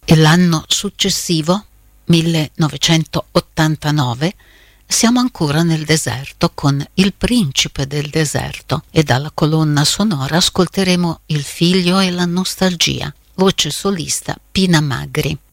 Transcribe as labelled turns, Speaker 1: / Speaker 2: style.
Speaker 1: E l'anno successivo, 1989, siamo ancora nel deserto con Il principe del deserto e dalla colonna sonora ascolteremo Il figlio e la nostalgia, voce solista Pina Magri.